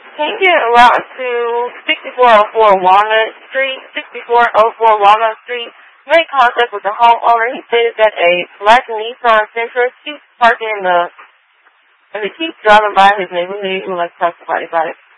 Can you get a route to 6404 Walnut Street, 6404 Walnut Street? Made contact with the homeowner. He stated that a black Nissan Sentra keeps parking and he keeps driving by his neighborhood. He would like to talk to somebody about it.